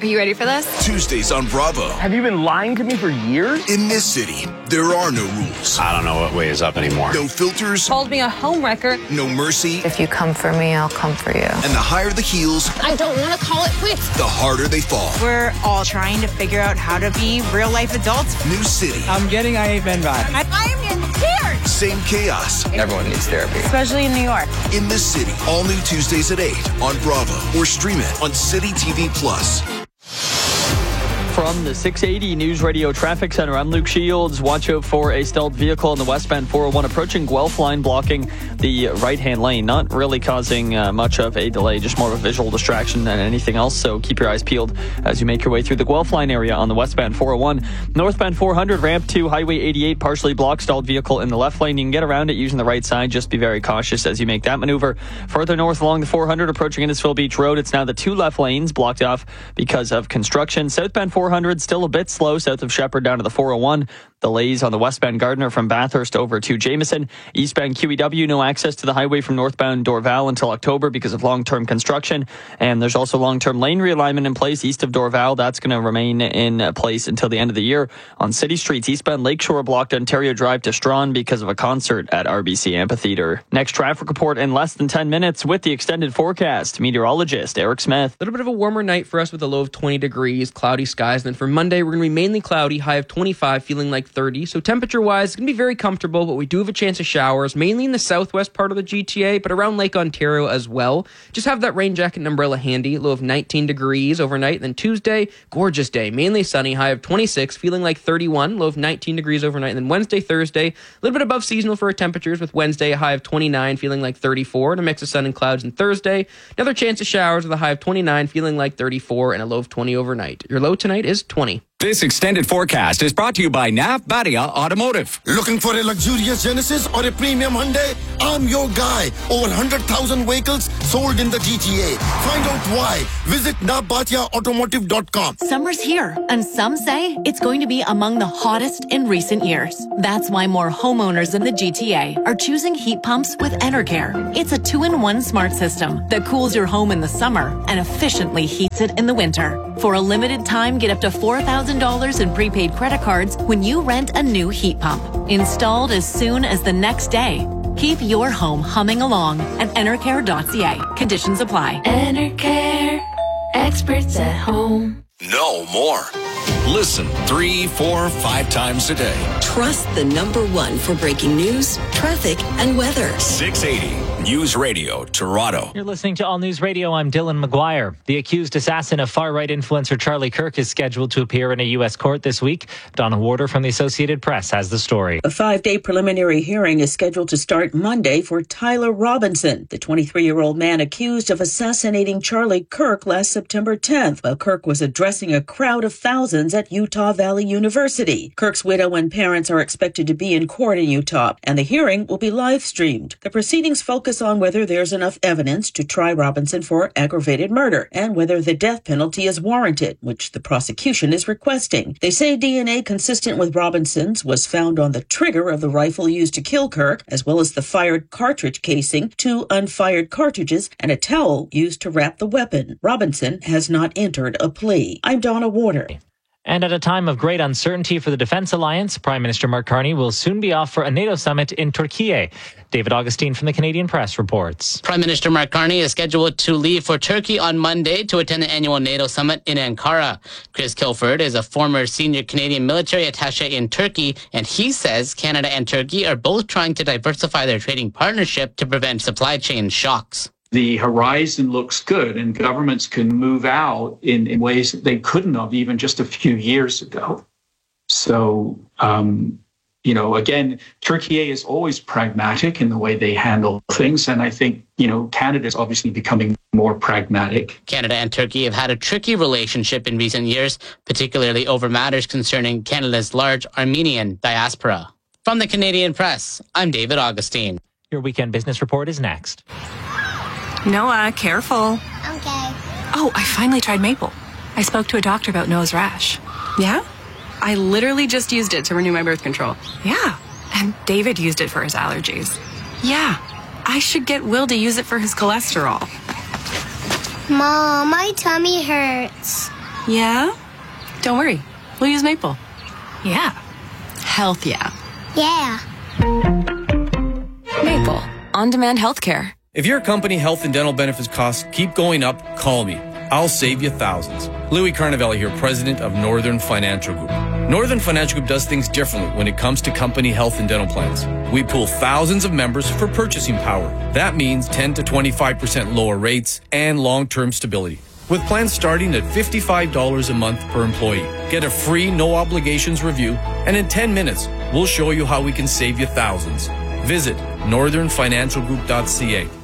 Are you ready for this? Tuesdays on Bravo. Have you been lying to me for years? In this city, there are no rules. I don't know what way is up anymore. No filters. Called me a homewrecker. No mercy. If you come for me, I'll come for you. And the higher the heels, I don't want to call it quits. the harder they fall. We're all trying to figure out how to be real-life adults. New city. I'm getting I Ain't Been vibes. I'm scared. Same chaos. Everyone needs therapy. Especially in New York. In this city. All new Tuesdays at 8 on Bravo. Or stream it on City TV Plus. From the 680 News Radio Traffic Center, I'm Luke Shields. Watch out for a stalled vehicle in the westbound 401 approaching Guelph line, blocking the right-hand lane. Not really causing much of a delay, just more of a visual distraction than anything else. So keep your eyes peeled as you make your way through the Guelph line area on the westbound 401. Northbound 400 ramp to Highway 88, partially blocked, stalled vehicle in the left lane. You can get around it using the right side. Just be very cautious as you make that maneuver. Further north along the 400 approaching Innisfil Beach Road, it's now the two left lanes blocked off because of construction. Southbound 400 still a bit slow south of Shepherd down to the 401. Delays on the westbound Gardiner from Bathurst over to Jameson. Eastbound QEW, no access to the highway from northbound Dorval until October because of long-term construction. And there's also long-term lane realignment in place east of Dorval. That's going to remain in place until the end of the year. On city streets, eastbound Lakeshore blocked Ontario Drive to Strawn because of a concert at RBC Amphitheatre. Next traffic report in less than 10 minutes with the extended forecast. Meteorologist Eric Smith. A little bit of a warmer night for us with a low of 20 degrees, cloudy skies. And then for Monday, we're going to be mainly cloudy, high of 25, feeling like 30. So temperature-wise, it's going to be very comfortable, but we do have a chance of showers, mainly in the southwest part of the GTA, but around Lake Ontario as well. Just have that rain jacket and umbrella handy. Low of 19 degrees overnight. Then Tuesday, gorgeous day, mainly sunny, high of 26, feeling like 31. Low of 19 degrees overnight. And then Wednesday, Thursday, a little bit above seasonal for our temperatures, with Wednesday a high of 29, feeling like 34, and a mix of sun and clouds. And Thursday, another chance of showers with a high of 29, feeling like 34, and a low of 20 overnight. Your low tonight is 20. This extended forecast is brought to you by Nav Badia Automotive. Looking for a luxurious Genesis or a premium Hyundai? I'm your guy. Over 100,000 vehicles sold in the GTA. Find out why. Visit navbatiaautomotive.com. Summer's here, and some say it's going to be among the hottest in recent years. That's why more homeowners in the GTA are choosing heat pumps with Enercare. It's a 2-in-1 smart system that cools your home in the summer and efficiently heats it in the winter. For a limited time, get up to $4,000 in prepaid credit cards when you rent a new heat pump. Installed as soon as the next day. Keep your home humming along at enercare.ca. Conditions apply. Enercare. Experts at home. No more. Listen 3, 4, 5 times a day. Trust the #1 for breaking news, traffic, and weather. 680 News Radio, Toronto. You're listening to All News Radio. I'm Dylan McGuire. The accused assassin of far-right influencer Charlie Kirk is scheduled to appear in a U.S. court this week. Donna Warder from the Associated Press has the story. A 5-day preliminary hearing is scheduled to start Monday for Tyler Robinson, the 23-year-old man accused of assassinating Charlie Kirk last September 10th, while Kirk was addressing a crowd of thousands at Utah Valley University. Kirk's widow and parents are expected to be in court in Utah, and the hearing will be live-streamed. The proceedings focus on whether there's enough evidence to try Robinson for aggravated murder and whether the death penalty is warranted, which the prosecution is requesting. They say DNA consistent with Robinson's was found on the trigger of the rifle used to kill Kirk, as well as the fired cartridge casing, 2 unfired cartridges, and a towel used to wrap the weapon. Robinson has not entered a plea. I'm Donna Warder. And at a time of great uncertainty for the Defence Alliance, Prime Minister Mark Carney will soon be off for a NATO summit in Turkey. David Augustine from the Canadian Press reports. Prime Minister Mark Carney is scheduled to leave for Turkey on Monday to attend the annual NATO summit in Ankara. Chris Kilford is a former senior Canadian military attaché in Turkey, and he says Canada and Turkey are both trying to diversify their trading partnership to prevent supply chain shocks. The horizon looks good, and governments can move out in ways that they couldn't have even just a few years ago. So, again, Turkey is always pragmatic in the way they handle things. And I think, Canada is obviously becoming more pragmatic. Canada and Turkey have had a tricky relationship in recent years, particularly over matters concerning Canada's large Armenian diaspora. From the Canadian Press, I'm David Augustine. Your weekend business report is next. Noah, careful. Okay. Oh, I finally tried maple. I spoke to a doctor about nose rash. Yeah? I literally just used it to renew my birth control. Yeah. And David used it for his allergies. Yeah. I should get Will to use it for his cholesterol. Mom, my tummy hurts. Yeah? Don't worry. We'll use Maple. Yeah. Health, yeah. Yeah. Maple. On-demand healthcare. If your company health and dental benefits costs keep going up, call me. I'll save you thousands. Louis Carnavelli here, president of Northern Financial Group. Northern Financial Group does things differently when it comes to company health and dental plans. We pool thousands of members for purchasing power. That means 10 to 25% lower rates and long-term stability. With plans starting at $55 a month per employee. Get a free, no-obligations review, and in 10 minutes, we'll show you how we can save you thousands. Visit northernfinancialgroup.ca.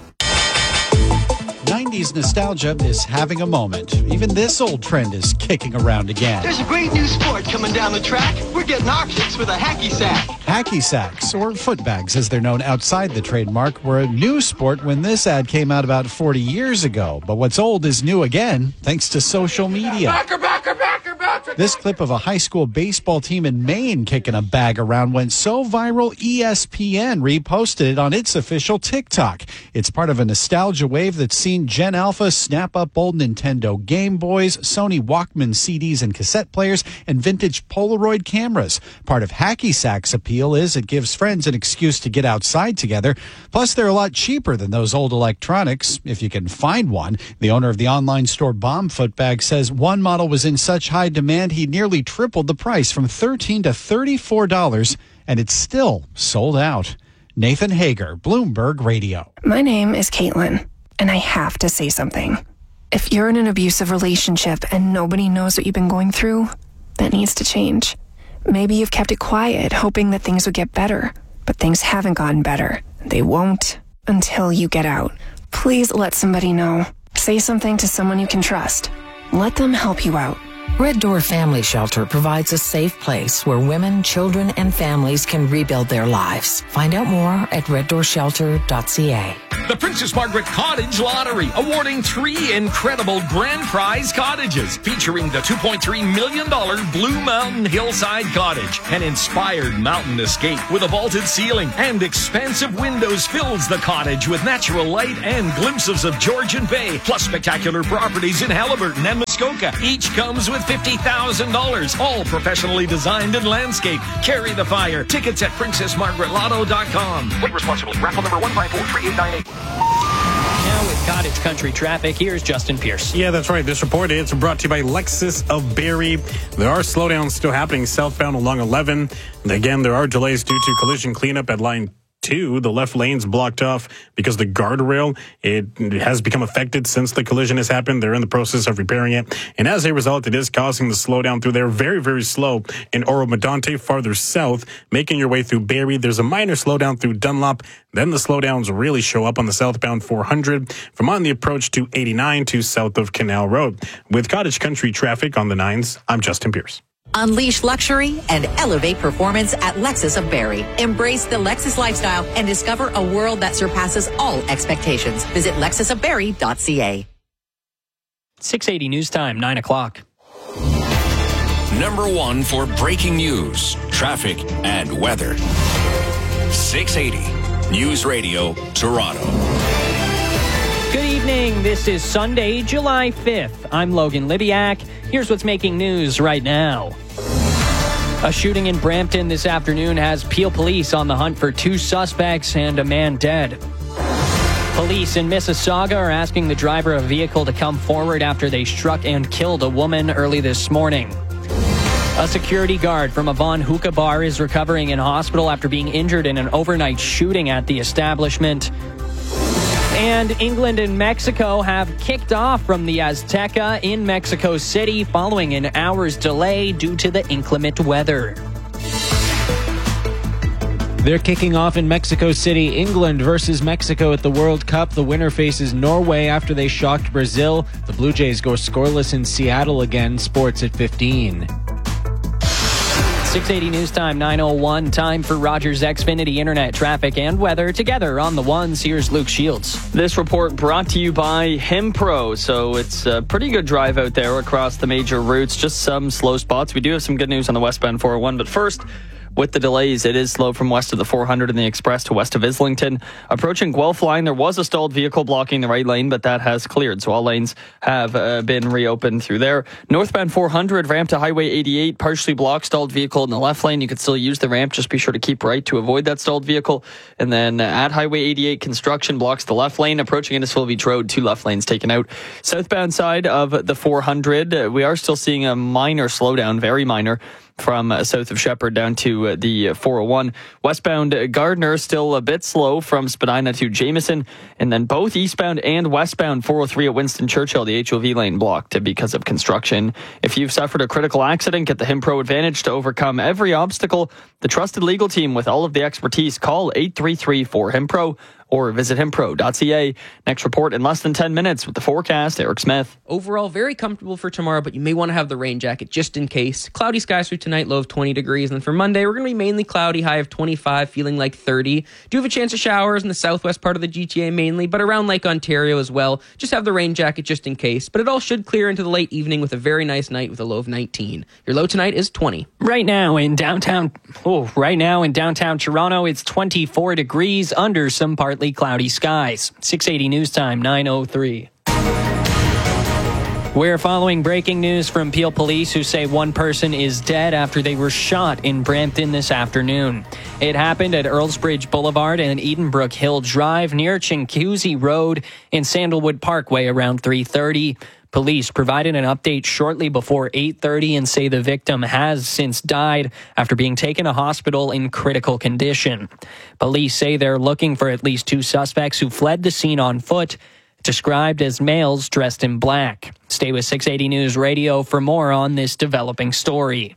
90s nostalgia is having a moment. Even this old trend is kicking around again. There's a great new sport coming down the track. We're getting our kicks with a hacky sack. Hacky sacks, or footbags as they're known outside the trademark, were a new sport when this ad came out about 40 years ago. But what's old is new again, thanks to social media. This clip of a high school baseball team in Maine kicking a bag around went so viral, ESPN reposted it on its official TikTok. It's part of a nostalgia wave that's seen Gen Alpha snap up old Nintendo Game Boys, Sony Walkman CDs and cassette players, and vintage Polaroid cameras. Part of hacky sack's appeal is it gives friends an excuse to get outside together. Plus, they're a lot cheaper than those old electronics, if you can find one. The owner of the online store Bomb Footbag says one model was in such high demand he nearly tripled the price from $13 to $34, and it's still sold out. Nathan Hager, Bloomberg Radio. My name is Caitlin, and I have to say something. If you're in an abusive relationship and nobody knows what you've been going through, that needs to change. Maybe you've kept it quiet, hoping that things would get better, but things haven't gotten better. They won't until you get out. Please let somebody know. Say something to someone you can trust. Let them help you out. Red Door Family Shelter provides a safe place where women, children, and families can rebuild their lives. Find out more at reddoorshelter.ca. The Princess Margaret Cottage Lottery, awarding 3 incredible grand prize cottages, featuring the $2.3 million Blue Mountain Hillside Cottage. An inspired mountain escape with a vaulted ceiling and expansive windows fills the cottage with natural light and glimpses of Georgian Bay, plus spectacular properties in Halliburton and Muskoka. Each comes with $50,000, all professionally designed and landscaped. Carry the fire. Tickets at princessmargaretlotto.com. Wait responsibly. Raffle number 1543898. Now with Cottage Country traffic, here's Justin Pierce. Yeah, that's right. This report is brought to you by Lexus of Barrie. There are slowdowns still happening southbound along 11. And again, there are delays due to collision cleanup at line 2. The left lane's blocked off because the guardrail, it has become affected since the collision has happened. They're in the process of repairing it. And as a result, it is causing the slowdown through there. Very, very slow in Oro-Medonte, farther south. Making your way through Barrie, there's a minor slowdown through Dunlop. Then the slowdowns really show up on the southbound 400 from on the approach to 89 to south of Canal Road. With Cottage Country traffic on the 9s, I'm Justin Pierce. Unleash luxury and elevate performance at Lexus of Barrie. Embrace the Lexus lifestyle and discover a world that surpasses all expectations. Visit lexusofbarrie.ca. 680 News Time, 9 o'clock. Number 1 for breaking news, traffic, and weather. 680 News Radio, Toronto. Good evening. This is Sunday, July 5th. I'm Logan Libiak. Here's what's making news right now. A shooting in Brampton this afternoon has Peel Police on the hunt for 2 suspects and a man dead. Police in Mississauga are asking the driver of a vehicle to come forward after they struck and killed a woman early this morning. A security guard from a Von Hookah bar is recovering in hospital after being injured in an overnight shooting at the establishment. And England and Mexico have kicked off from the Azteca in Mexico City following an hour's delay due to the inclement weather. They're kicking off in Mexico City, England versus Mexico at the World Cup. The winner faces Norway after they shocked Brazil. The Blue Jays go scoreless in Seattle again. Sports at 15. 680 News Time, 9:01. Time for Rogers Xfinity Internet traffic and weather. Together on the ones, here's Luke Shields. This report brought to you by Himpro. So it's a pretty good drive out there across the major routes. Just some slow spots. We do have some good news on the westbound 401. But first, With the delays, it is slow from west of the 400 and the Express to west of Islington. Approaching Guelph Line, there was a stalled vehicle blocking the right lane, but that has cleared, so all lanes have been reopened through there. Northbound 400, ramp to Highway 88, partially blocked, stalled vehicle in the left lane. You could still use the ramp, just be sure to keep right to avoid that stalled vehicle. And then at Highway 88, construction blocks the left lane. Approaching Innisfil Beach Road, 2 left lanes taken out. Southbound side of the 400, we are still seeing a minor slowdown, very minor, from south of Shepherd down to the 401. Westbound Gardner still a bit slow from Spadina to Jameson, and then both eastbound and westbound 403 at Winston Churchill, the HOV lane blocked because of construction. If you've suffered a critical accident, get the HIMPRO Advantage to overcome every obstacle. The trusted legal team with all of the expertise. Call 833-4HIMPRO or visit himpro.ca. Next report in less than 10 minutes with the forecast. Eric Smith. Overall, very comfortable for tomorrow, but you may want to have the rain jacket just in case. Cloudy skies for tonight, low of 20 degrees. And then for Monday, we're going to be mainly cloudy, high of 25, feeling like 30. Do have a chance of showers in the southwest part of the GTA mainly, but around Lake Ontario as well. Just have the rain jacket just in case. But it all should clear into the late evening with a very nice night with a low of 19. Your low tonight is 20. Right now in downtown Toronto, it's 24 degrees under some partly cloudy skies. 680 News Time, 9:03. We're following breaking news from Peel Police, who say one person is dead after they were shot in Brampton this afternoon. It happened at Earlsbridge Boulevard and Edenbrook Hill Drive near Chinguacousy Road in Sandalwood Parkway around 3:30. Police provided an update shortly before 8:30 and say the victim has since died after being taken to hospital in critical condition. Police say they're looking for at least 2 suspects who fled the scene on foot, described as males dressed in black. Stay with 680 News Radio for more on this developing story.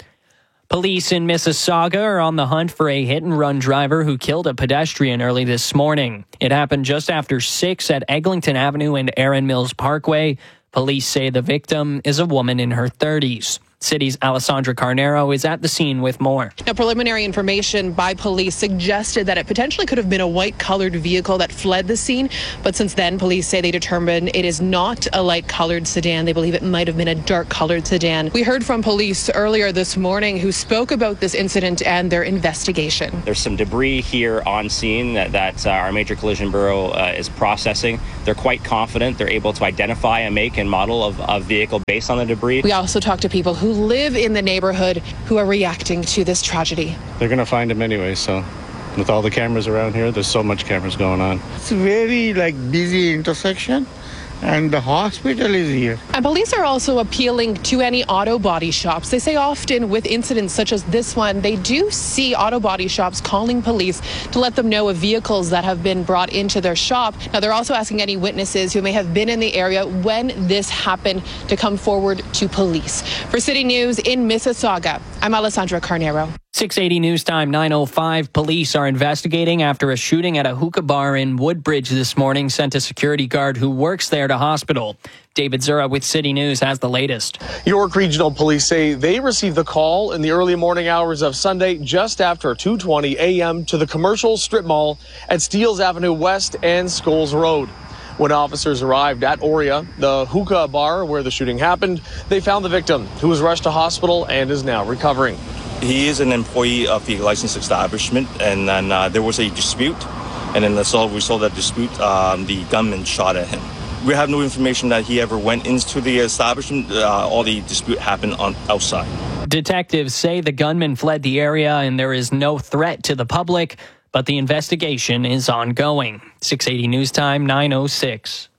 Police in Mississauga are on the hunt for a hit-and-run driver who killed a pedestrian early this morning. It happened just after 6 at Eglinton Avenue and Erin Mills Parkway. Police say the victim is a woman in her 30s. City's Alessandra Carnero is at the scene with more. Now, preliminary information by police suggested that it potentially could have been a white-colored vehicle that fled the scene. But since then, police say they determined it is not a light-colored sedan. They believe it might have been a dark-colored sedan. We heard from police earlier this morning who spoke about this incident and their investigation. There's some debris here on scene that our Major Collision Bureau is processing. They're quite confident they're able to identify a make and model of a vehicle based on the debris. We also talked to people who live in the neighborhood who are reacting to this tragedy. They're going to find him anyway, so with all the cameras around here, there's so much cameras going on. It's a very busy intersection, and the hospital is here. And police are also appealing to any auto body shops. They say often with incidents such as this one, they do see auto body shops calling police to let them know of vehicles that have been brought into their shop. Now, they're also asking any witnesses who may have been in the area when this happened to come forward to police. For City News in Mississauga, I'm Alessandra Carnero. 680 News Time, 9:05. Police are investigating after a shooting at a hookah bar in Woodbridge this morning sent a security guard who works there to hospital. David Zura with City News has the latest. York Regional Police say they received the call in the early morning hours of Sunday just after 2:20 a.m. to the commercial strip mall at Steeles Avenue West and Scholes Road. When officers arrived at Oria, the hookah bar where the shooting happened, they found the victim, who was rushed to hospital and is now recovering. He is an employee of the licensed establishment, and then there was a dispute, and then as a result of that dispute, the gunman shot at him. We have no information that he ever went into the establishment. All the dispute happened outside. Detectives say the gunman fled the area and there is no threat to the public, but the investigation is ongoing. 680 News Time, 9:06.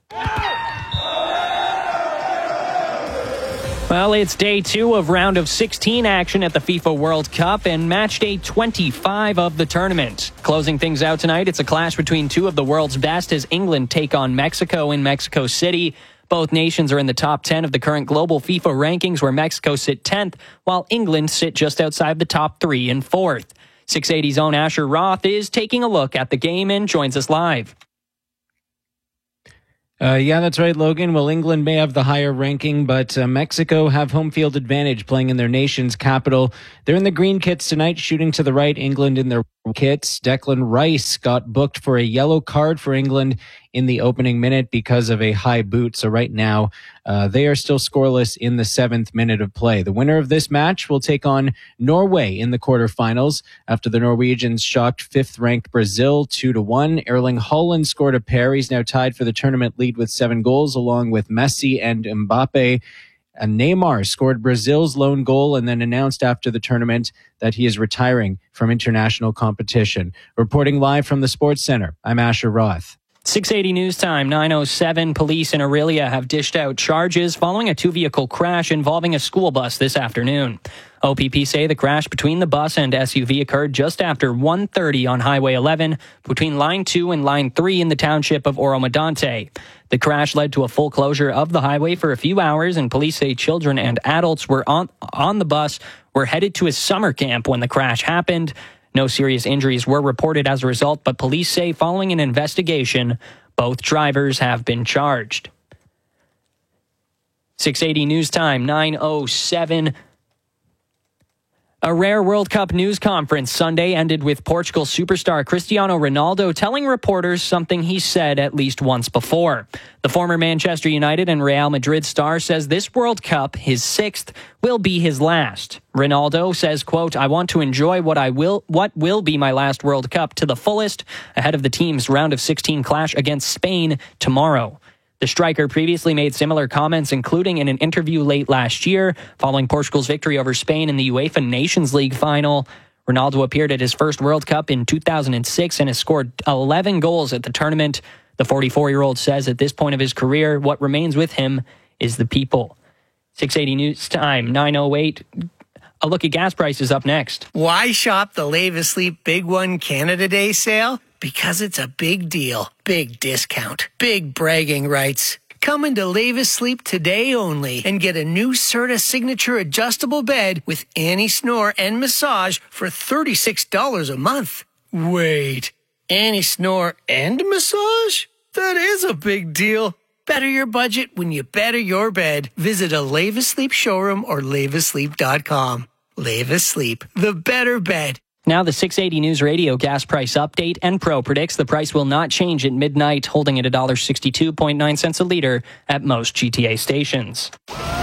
Well, it's day 2 of round of 16 action at the FIFA World Cup and match day 25 of the tournament. Closing things out tonight, it's a clash between 2 of the world's best as England take on Mexico in Mexico City. Both nations are in the top 10 of the current global FIFA rankings, where Mexico sit 10th, while England sit just outside the top 3 and 4th. 680's own Asher Roth is taking a look at the game and joins us live. Yeah, that's right, Logan. Well, England may have the higher ranking, but Mexico have home field advantage playing in their nation's capital. They're in the green kits tonight, shooting to the right. England in their kits. Declan Rice got booked for a yellow card for England in the opening minute because of a high boot. So right now, they are still scoreless in the 7th minute of play. The winner of this match will take on Norway in the quarterfinals after the Norwegians shocked 5th-ranked Brazil 2-1. Erling Haaland scored a pair. He's now tied for the tournament lead with 7 goals, along with Messi and Mbappe. And Neymar scored Brazil's lone goal and then announced after the tournament that he is retiring from international competition. Reporting live from the Sports Center, I'm Asher Roth. 6:80 news time, 9:07. Police in Orillia have dished out charges following a 2-vehicle crash involving a school bus this afternoon. OPP say the crash between the bus and SUV occurred just after 1:30 on Highway 11 between Line 2 and Line 3 in the township of Oro-Medonte. The crash led to a full closure of the highway for a few hours, and police say children and adults were on the bus were headed to a summer camp when the crash happened. No serious injuries were reported as a result, but police say following an investigation, both drivers have been charged. 6:80 news time, 9:07. A rare World Cup news conference Sunday ended with Portugal superstar Cristiano Ronaldo telling reporters something he said at least once before. The former Manchester United and Real Madrid star says this World Cup, his 6th, will be his last. Ronaldo says, quote, "I want to enjoy what will be my last World Cup to the fullest ahead of the team's round of 16 clash against Spain tomorrow." The striker previously made similar comments, including in an interview late last year following Portugal's victory over Spain in the UEFA Nations League final. Ronaldo appeared at his first World Cup in 2006 and has scored 11 goals at the tournament. The 44-year-old says at this point of his career, what remains with him is the people. 6:80 news time, 9:08. A look at gas prices up next. Why shop the Live Asleep Big One Canada Day sale? Because it's a big deal, big discount, big bragging rights. Come into Live Asleep today only and get a new Serta Signature adjustable bed with anti-snore and massage for $36 a month. Wait, anti-snore and massage? That is a big deal. Better your budget when you better your bed. Visit a Live Asleep showroom or liveasleep.com. Live Asleep, the better bed. Now the 680 News Radio gas price update. Enpro predicts the price will not change at midnight, holding at $1.62.9 a liter at most GTA stations.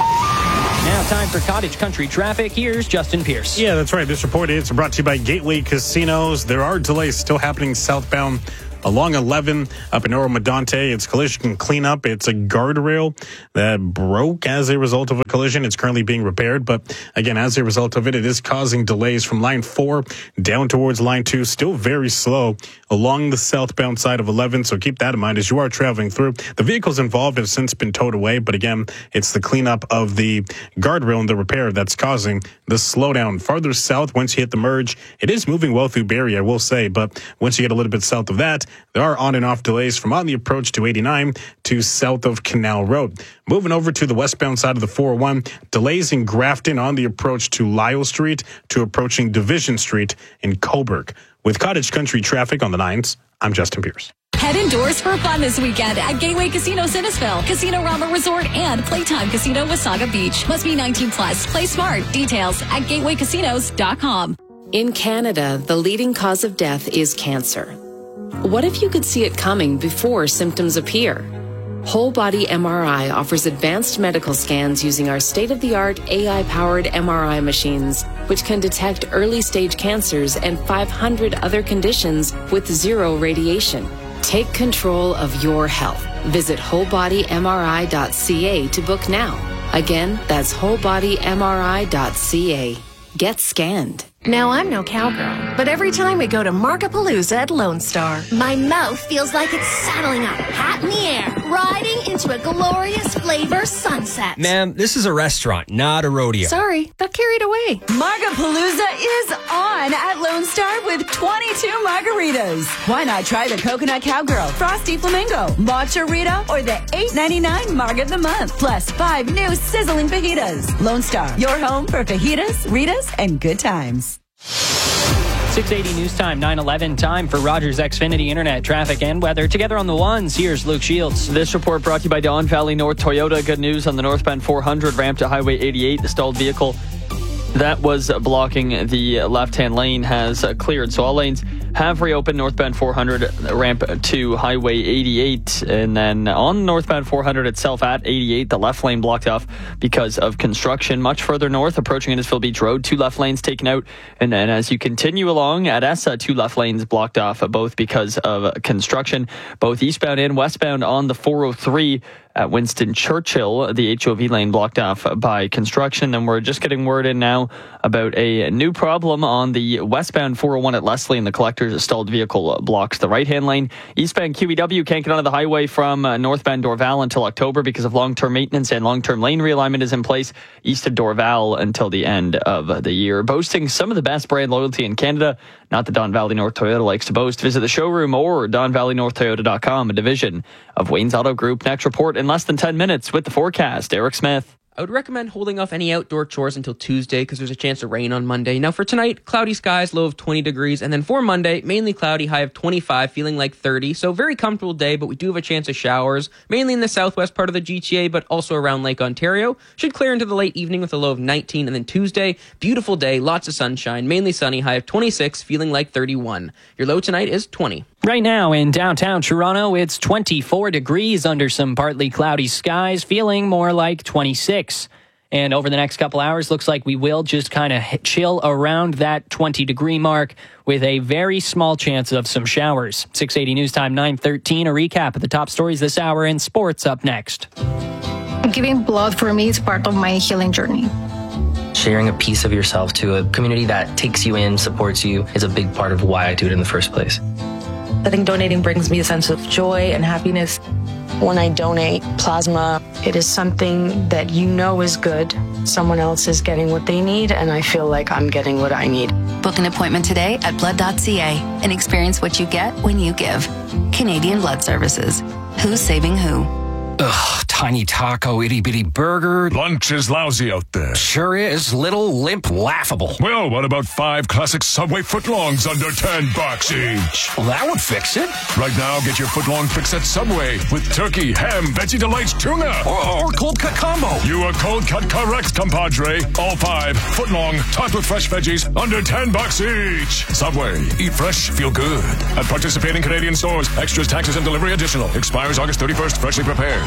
Now time for Cottage Country traffic. Here's Justin Pierce. Yeah, that's right. This report is brought to you by Gateway Casinos. There are delays still happening southbound along 11 up in Oro-Medonte. It's collision cleanup. It's a guardrail that broke as a result of a collision. It's currently being repaired, but again, as a result of it, it is causing delays from line 4 down towards line 2. Still very slow along the southbound side of 11, so keep that in mind as you are traveling through. The vehicles involved have since been towed away, but again, it's the cleanup of the guardrail and the repair that's causing the slowdown. Farther south, once you hit the merge, it is moving well through Barrie, I will say, but once you get a little bit south of that, there are on and off delays from on the approach to 89 to south of Canal Road. Moving over to the westbound side of the 401, delays in Grafton on the approach to Lyle Street to approaching Division Street in Cobourg. With Cottage Country traffic on the 9s, I'm Justin Pierce. Head indoors for fun this weekend at Gateway Casino Sinnesville, Casino Rama Resort, and Playtime Casino Wasaga Beach. Must be 19 plus. Play smart. Details at gatewaycasinos.com. In Canada, the leading cause of death is cancer. What if you could see it coming before symptoms appear? Whole Body MRI offers advanced medical scans using our state-of-the-art AI-powered MRI machines, which can detect early-stage cancers and 500 other conditions with zero radiation. Take control of your health. Visit wholebodymri.ca to book now. Again, that's wholebodymri.ca. Get scanned. Now, I'm no cowgirl, but every time we go to Margapalooza at Lone Star, my mouth feels like it's saddling up, hat in the air, riding into a glorious flavor sunset. Ma'am, this is a restaurant, not a rodeo. Sorry, got carried away. Margapalooza is on at Lone Star with 22 margaritas. Why not try the Coconut Cowgirl, Frosty Flamingo, Matcha Rita, or the $8.99 Marg of the Month, plus 5 new sizzling fajitas. Lone Star, your home for fajitas, Ritas, and good times. 680 News Time, 9:11 time for Rogers Xfinity Internet traffic and weather. Together on the ones, here's Luke Shields. This report brought to you by Don Valley North Toyota. Good news on the northbound 400 ramp to Highway 88. The stalled vehicle that was blocking the left-hand lane has cleared, so all lanes have reopened northbound 400 ramp to Highway 88. And then on northbound 400 itself at 88, the left lane blocked off because of construction. Much further north, approaching Innisfil Beach Road, 2 left lanes taken out. And then as you continue along at Essa, 2 left lanes blocked off, both because of construction. Both eastbound and westbound on the 403 at Winston Churchill, the HOV lane blocked off by construction. And we're just getting word in now about a new problem on the westbound 401 at Leslie, and the collector's stalled vehicle blocks the right-hand lane. Eastbound QEW can't get onto the highway from northbound Dorval until October because of long-term maintenance, and long-term lane realignment is in place east of Dorval until the end of the year. Boasting some of the best brand loyalty in Canada, not that Don Valley North Toyota likes to boast. Visit the showroom or DonValleyNorthToyota.com, a division of Wayne's Auto Group. Next report in less than 10 minutes with the forecast. Eric Smith. I would recommend holding off any outdoor chores until Tuesday because there's a chance of rain on Monday. Now for tonight, cloudy skies, low of 20 degrees. And then for Monday, mainly cloudy, high of 25, feeling like 30. So very comfortable day, but we do have a chance of showers, mainly in the southwest part of the GTA, but also around Lake Ontario. Should clear into the late evening with a low of 19. And then Tuesday, beautiful day, lots of sunshine, mainly sunny, high of 26, feeling like 31. Your low tonight is 20. Right now in downtown Toronto, it's 24 degrees under some partly cloudy skies, feeling more like 26. And over the next couple hours, looks like we will just kind of chill around that 20-degree mark with a very small chance of some showers. 680 News Time, 9:13. A recap of the top stories this hour in sports up next. Giving blood for me is part of my healing journey. Sharing a piece of yourself to a community that takes you in, supports you, is a big part of why I do it in the first place. I think donating brings me a sense of joy and happiness. When I donate plasma, it is something that you know is good. Someone else is getting what they need, and I feel like I'm getting what I need. Book an appointment today at blood.ca and experience what you get when you give. Canadian Blood Services. Who's saving who? Ugh, tiny taco, itty-bitty burger. Lunch is lousy out there. Sure is. Little, limp, laughable. Well, what about 5 classic Subway footlongs under $10 each? Well, that would fix it. Right now, get your footlong fix at Subway with turkey, ham, Veggie Delights, tuna. Or cold cut combo. You are cold cut correct, compadre. All 5 footlong, topped with fresh veggies, under $10 each. Subway. Eat fresh, feel good. At participating Canadian stores. Extras, taxes, and delivery additional. Expires August 31st. Freshly prepared.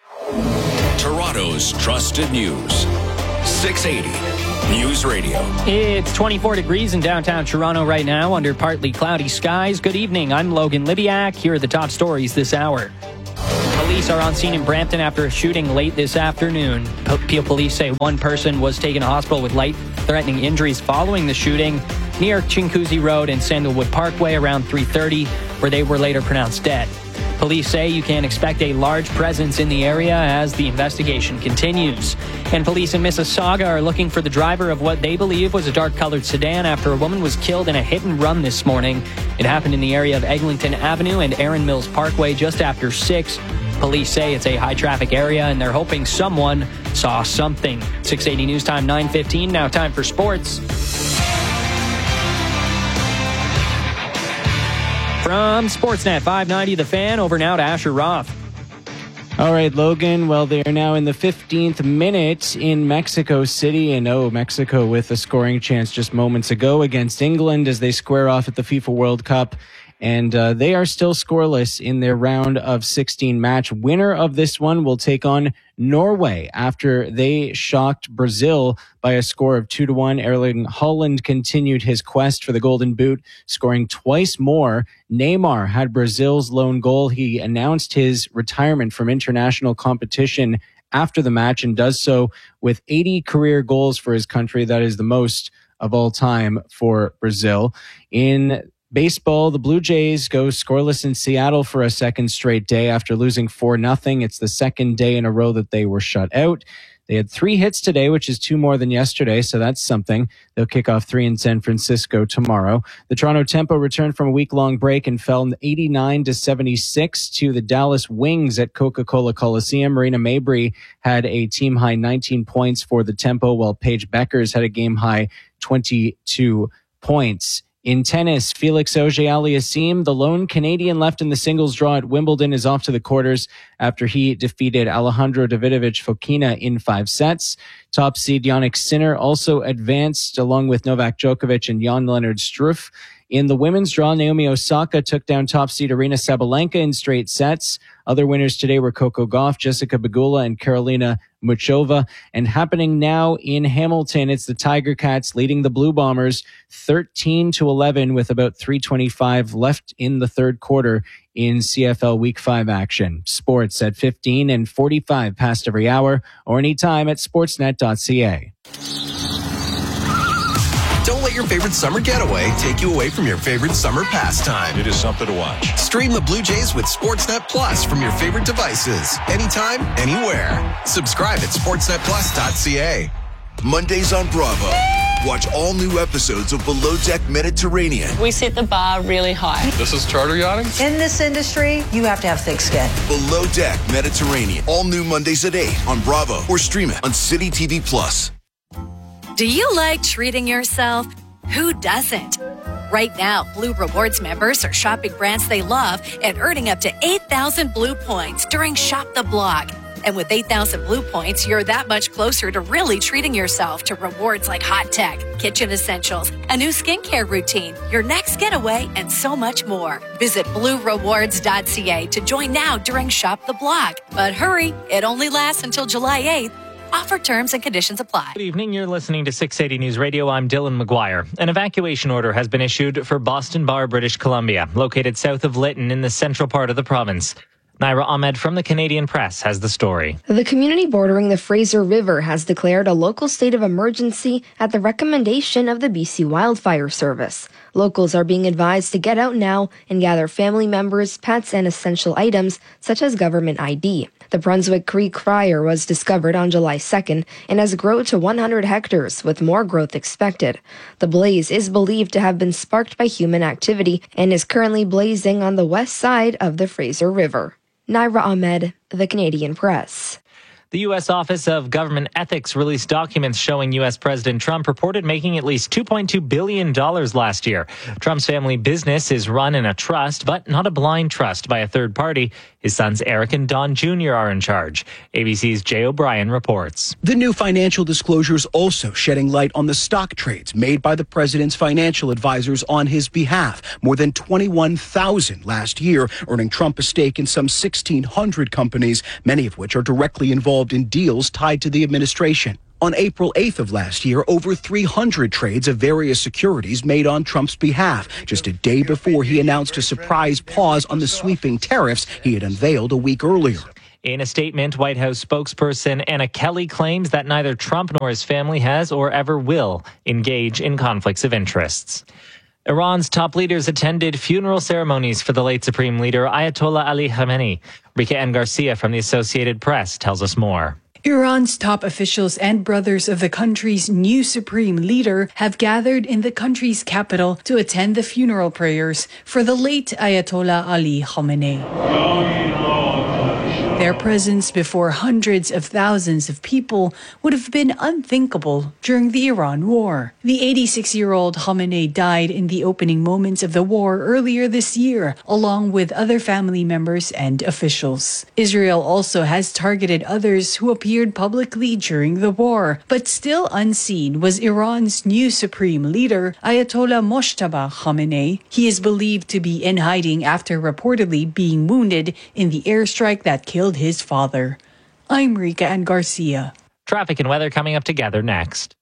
Toronto's trusted news. 680 News Radio. It's 24 degrees in downtown Toronto right now under partly cloudy skies. Good evening. I'm Logan Libiak. Here are the top stories this hour. Police are on scene in Brampton after a shooting late this afternoon. Peel police say one person was taken to hospital with life-threatening injuries following the shooting near Chinguacousy Road and Sandalwood Parkway around 3:30, where they were later pronounced dead. Police say you can expect a large presence in the area as the investigation continues. And police in Mississauga are looking for the driver of what they believe was a dark-colored sedan after a woman was killed in a hit-and-run this morning. It happened in the area of Eglinton Avenue and Erin Mills Parkway just after 6. Police say it's a high-traffic area, and they're hoping someone saw something. 680 News Time, 9:15. Now time for sports. From Sportsnet 590, The Fan, over now to Asher Roth. All right, Logan. Well, they are now in the 15th minute in Mexico City. And Mexico with a scoring chance just moments ago against England as they square off at the FIFA World Cup. And they are still scoreless in their round of 16 match. Winner of this one will take on Norway after they shocked Brazil by a score of 2-1. Erling Haaland continued his quest for the Golden Boot, scoring twice more. Neymar had Brazil's lone goal. He announced his retirement from international competition after the match and does so with 80 career goals for his country. That is the most of all time for Brazil. In baseball, the Blue Jays go scoreless in Seattle for a second straight day after losing 4-0. It's the second day in a row that they were shut out. They had 3 hits today, which is 2 more than yesterday, so that's something. They'll kick off 3 in San Francisco tomorrow. The Toronto Tempo returned from a week-long break and fell 89-76 to the Dallas Wings at Coca-Cola Coliseum. Marina Mabrey had a team-high 19 points for the Tempo, while Paige Beckers had a game-high 22 points. In tennis, Felix Auger-Aliassime, the lone Canadian left in the singles draw at Wimbledon, is off to the quarters after he defeated Alejandro Davidovich Fokina in 5 sets. Top seed Jannik Sinner also advanced along with Novak Djokovic and Jan-Lennard Struff In the women's draw, Naomi Osaka took down top seed Aryna Sabalenka in straight sets. Other winners today were Coco Gauff, Jessica Pegula, and Karolina Muchova. And happening now in Hamilton, it's the Tiger Cats leading the Blue Bombers 13-11 with about 3:25 left in the third quarter in CFL Week 5 action. Sports at 15 and 45 past every hour or anytime at sportsnet.ca. Don't let your favorite summer getaway take you away from your favorite summer pastime. It is something to watch. Stream the Blue Jays with Sportsnet Plus from your favorite devices. Anytime, anywhere. Subscribe at sportsnetplus.ca. Mondays on Bravo. Watch all new episodes of Below Deck Mediterranean. We set the bar really high. This is charter yachting? In this industry, you have to have thick skin. Below Deck Mediterranean. All new Mondays at 8 on Bravo or stream it on City TV Plus. Do you like treating yourself? Who doesn't? Right now, Blue Rewards members are shopping brands they love and earning up to 8,000 Blue points during Shop the Block. And with 8,000 Blue points, you're that much closer to really treating yourself to rewards like hot tech, kitchen essentials, a new skincare routine, your next getaway, and so much more. Visit BlueRewards.ca to join now during Shop the Block. But hurry, it only lasts until July 8th. Offer terms and conditions apply. Good evening. You're listening to 680 News Radio. I'm Dylan McGuire. An evacuation order has been issued for Boston Bar, British Columbia, located south of Lytton in the central part of the province. Naira Ahmed from the Canadian Press has the story. The community bordering the Fraser River has declared a local state of emergency at the recommendation of the BC Wildfire Service. Locals are being advised to get out now and gather family members, pets, and essential items such as government ID. The Brunswick Creek fire was discovered on July 2nd and has grown to 100 hectares, with more growth expected. The blaze is believed to have been sparked by human activity and is currently blazing on the west side of the Fraser River. Naira Ahmed, The Canadian Press. The U.S. Office of Government Ethics released documents showing U.S. President Trump reported making at least $2.2 billion last year. Trump's family business is run in a trust, but not a blind trust by a third party. His sons Eric and Don Jr. are in charge. ABC's Jay O'Brien reports. The new financial disclosures also shedding light on the stock trades made by the president's financial advisors on his behalf. More than 21,000 last year, earning Trump a stake in some 1,600 companies, many of which are directly involved in deals tied to the administration. On April 8th of last year, over 300 trades of various securities made on Trump's behalf, just a day before he announced a surprise pause on the sweeping tariffs he had unveiled a week earlier. In a statement, White House spokesperson Anna Kelly claims that neither Trump nor his family has or ever will engage in conflicts of interests. Iran's top leaders attended funeral ceremonies for the late Supreme Leader Ayatollah Ali Khamenei. Rika N. Garcia from the Associated Press tells us more. Iran's top officials and brothers of the country's new supreme leader have gathered in the country's capital to attend the funeral prayers for the late Ayatollah Ali Khamenei. Their presence before hundreds of thousands of people would have been unthinkable during the Iran war. The 86-year-old Khamenei died in the opening moments of the war earlier this year, along with other family members and officials. Israel also has targeted others who appeared publicly during the war, but still unseen was Iran's new supreme leader, Ayatollah Mojtaba Khamenei. He is believed to be in hiding after reportedly being wounded in the airstrike that killed his father. I'm Rika and Garcia. Traffic and weather coming up together next.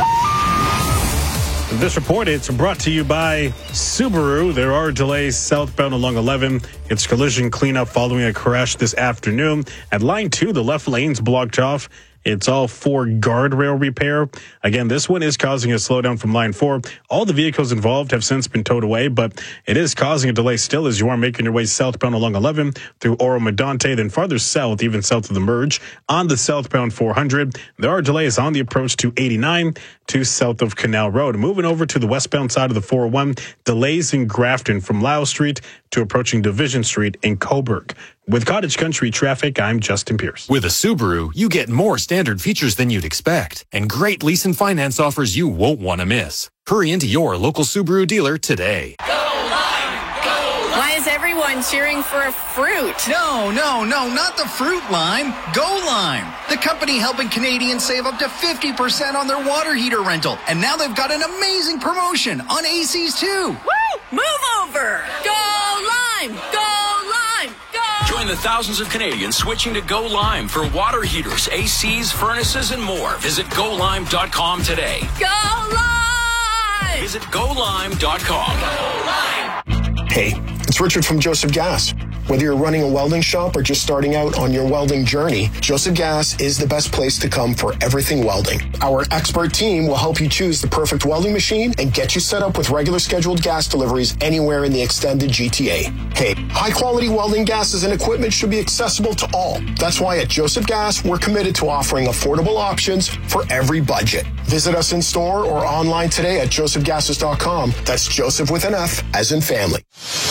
This report, it's brought to you by Subaru. There are delays southbound along 11. It's collision cleanup following a crash this afternoon. At line 2, the left lane's blocked off. It's all for guardrail repair. Again, this one is causing a slowdown from line 4. All the vehicles involved have since been towed away, but it is causing a delay still as you are making your way southbound along 11 through Oro Medonte, then farther south, even south of the merge, on the southbound 400. There are delays on the approach to 89 to south of Canal Road. Moving over to the westbound side of the 401, delays in Grafton from Lyle Street to approaching Division Street in Coburg. With Cottage Country traffic, I'm Justin Pierce. With a Subaru, you get more standard features than you'd expect and great lease and finance offers you won't want to miss. Hurry into your local Subaru dealer today. Why is everyone cheering for a fruit? No, not the fruit lime. Go Lime, the company helping Canadians save up to 50% on their water heater rental. And now they've got an amazing promotion on ACs too. Woo! Move over! Go Lime! Go Lime! Go! Join the thousands of Canadians switching to Go Lime for water heaters, ACs, furnaces, and more. Visit GoLime.com today. Go Lime! Visit GoLime.com. Go Lime! Hey, it's Richard from Joseph Gas. Whether you're running a welding shop or just starting out on your welding journey, Joseph Gas is the best place to come for everything welding. Our expert team will help you choose the perfect welding machine and get you set up with regular scheduled gas deliveries anywhere in the extended GTA. Hey, high-quality welding gases and equipment should be accessible to all. That's why at Joseph Gas, we're committed to offering affordable options for every budget. Visit us in store or online today at josephgases.com. That's Joseph with an F, as in family.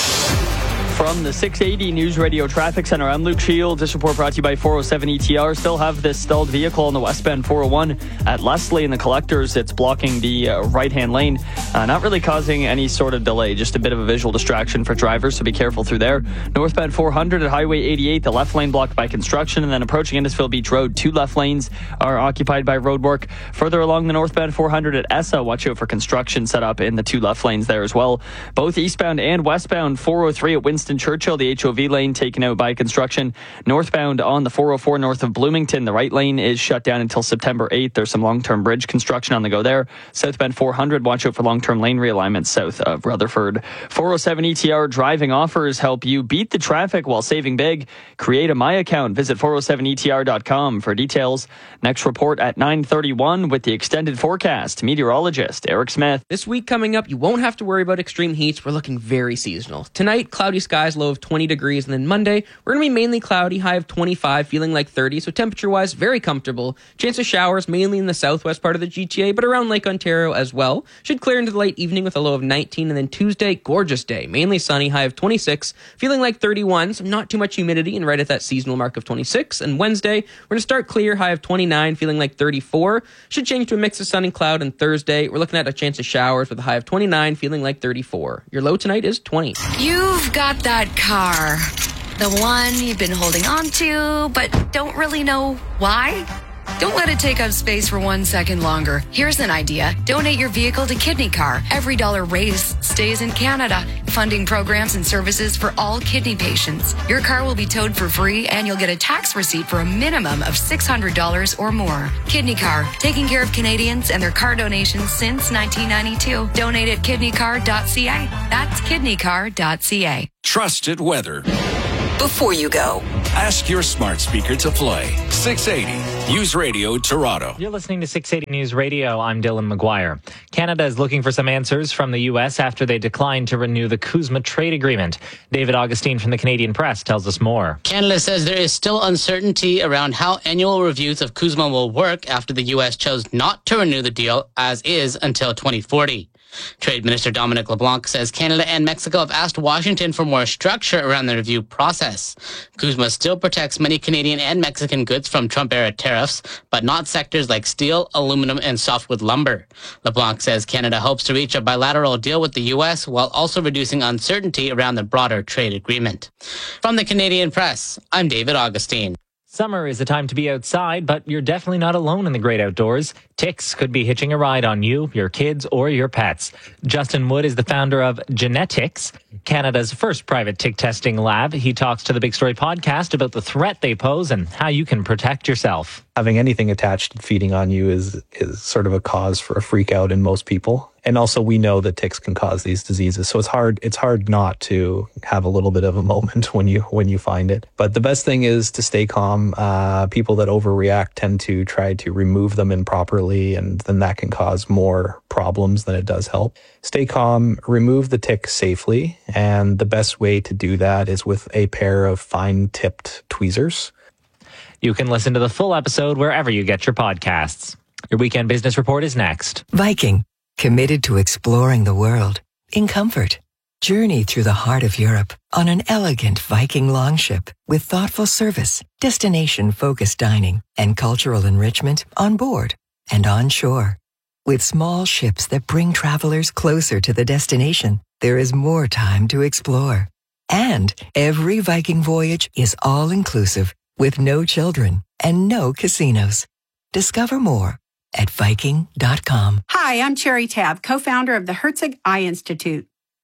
From the 680 News Radio Traffic Center, I'm Luke Shield. This report brought to you by 407 ETR. Still have this stalled vehicle on the westbound 401 at Leslie and the Collectors. It's blocking the right-hand lane. Not really causing any sort of delay, just a bit of a visual distraction for drivers, so be careful through there. Northbound 400 at Highway 88, the left lane blocked by construction, and then approaching Innisfil Beach Road, 2 left lanes are occupied by road work. Further along the northbound 400 at Essa, watch out for construction set up in the 2 left lanes there as well. Both eastbound and westbound 403 at Winston Churchill, the HOV lane taken out by construction. Northbound on the 404 north of Bloomington, the right lane is shut down until September 8th. There's some long-term bridge construction on the go there. Southbound 400, watch out for long-term lane realignment south of Rutherford. 407 ETR driving offers help you beat the traffic while saving big. Create a My Account. Visit 407etr.com for details. Next report at 9:31 with the extended forecast. Meteorologist Eric Smith. This week coming up, you won't have to worry about extreme heats. We're looking very seasonal. Tonight, cloudy skies, low of 20 degrees. And then Monday, we're going to be mainly cloudy, high of 25, feeling like 30. So temperature-wise, very comfortable. Chance of showers mainly in the southwest part of the GTA, but around Lake Ontario as well. Should clear into the late evening with a low of 19. And then Tuesday, gorgeous day. Mainly sunny, high of 26, feeling like 31. So not too much humidity and right at that seasonal mark of 26. And Wednesday, we're going to start clear, high of 29, feeling like 34. Should change to a mix of sun and cloud. And Thursday, we're looking at a chance of showers with a high of 29, feeling like 34. Your low tonight is 20. You've got that car. The one you've been holding on to, but don't really know why? Don't let it take up space for 1 second longer. Here's an idea. Donate your vehicle to Kidney Car. Every dollar raised stays in Canada, funding programs and services for all kidney patients. Your car will be towed for free, and you'll get a tax receipt for a minimum of $600 or more. Kidney Car, taking care of Canadians and their car donations since 1992. Donate at kidneycar.ca. That's kidneycar.ca. Trusted weather. Before you go, ask your smart speaker to play 680 News Radio Toronto. You're listening to 680 News Radio. I'm Dylan McGuire. Canada is looking for some answers from the U.S. after they declined to renew the CUSMA trade agreement. David Augustine from the Canadian Press tells us more. Canada says there is still uncertainty around how annual reviews of CUSMA will work after the U.S. chose not to renew the deal as is until 2040. Trade Minister Dominic LeBlanc says Canada and Mexico have asked Washington for more structure around the review process. CUSMA still protects many Canadian and Mexican goods from Trump-era tariffs, but not sectors like steel, aluminum, and softwood lumber. LeBlanc says Canada hopes to reach a bilateral deal with the U.S. while also reducing uncertainty around the broader trade agreement. From the Canadian Press, I'm David Augustine. Summer is a time to be outside, but you're definitely not alone in the great outdoors. Ticks could be hitching a ride on you, your kids, or your pets. Justin Wood is the founder of Genetics, Canada's first private tick testing lab. He talks to the Big Story podcast about the threat they pose and how you can protect yourself. Having anything attached and feeding on you is sort of a cause for a freak out in most people. And also we know that ticks can cause these diseases. So it's hard not to have a little bit of a moment when you find it. But the best thing is to stay calm. People that overreact tend to try to remove them improperly, and then that can cause more problems than it does help. Stay calm, remove the tick safely. And the best way to do that is with a pair of fine-tipped tweezers. You can listen to the full episode wherever you get your podcasts. Your Weekend Business Report is next. Viking, committed to exploring the world in comfort. Journey through the heart of Europe on an elegant Viking longship with thoughtful service, destination-focused dining, and cultural enrichment on board and on shore. With small ships that bring travelers closer to the destination, there is more time to explore. And every Viking voyage is all-inclusive with no children and no casinos. Discover more at Viking.com. Hi, I'm Cherry Tabb, co-founder of the Herzog Eye Institute.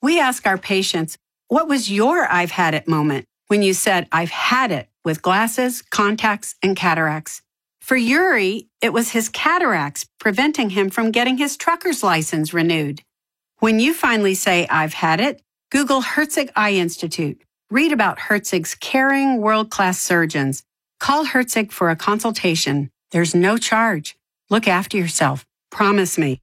We ask our patients, what was your I've had it moment when you said, I've had it with glasses, contacts, and cataracts? For Yuri, it was his cataracts preventing him from getting his trucker's license renewed. When you finally say, I've had it, Google Herzig Eye Institute. Read about Herzig's caring, world-class surgeons. Call Herzig for a consultation. There's no charge. Look after yourself. Promise me.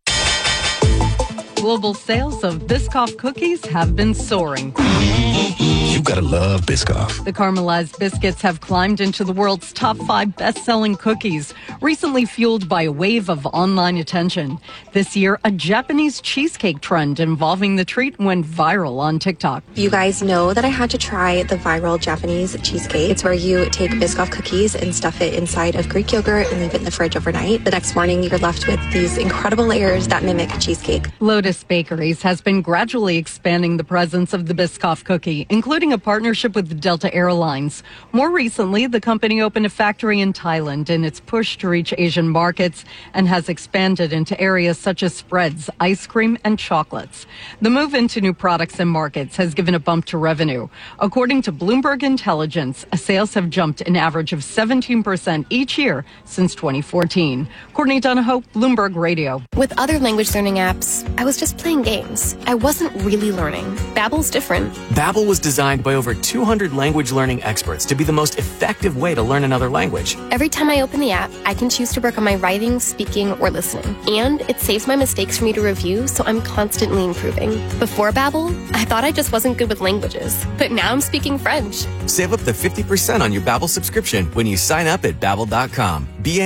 Global sales of Biscoff cookies have been soaring. You gotta love Biscoff. The caramelized biscuits have climbed into the world's top 5 best-selling cookies, recently fueled by a wave of online attention. This year, a Japanese cheesecake trend involving the treat went viral on TikTok. You guys know that I had to try the viral Japanese cheesecake. It's where you take Biscoff cookies and stuff it inside of Greek yogurt and leave it in the fridge overnight. The next morning, you're left with these incredible layers that mimic cheesecake. Lotus Bakeries has been gradually expanding the presence of the Biscoff cookie, including a partnership with Delta Airlines. More recently, the company opened a factory in Thailand in its push to reach Asian markets and has expanded into areas such as spreads, ice cream, and chocolates. The move into new products and markets has given a bump to revenue. According to Bloomberg Intelligence, sales have jumped an average of 17% each year since 2014. Courtney Donahoe, Bloomberg Radio. With other language learning apps, I was just playing games. I wasn't really learning. Babbel's different. Babbel was designed by over 200 language learning experts to be the most effective way to learn another language. Every time I open the app, I can choose to work on my writing, speaking, or listening. And it saves my mistakes for me to review, so I'm constantly improving. Before Babbel, I thought I just wasn't good with languages. But now I'm speaking French. Save up to 50% on your Babbel subscription when you sign up at Babbel.com.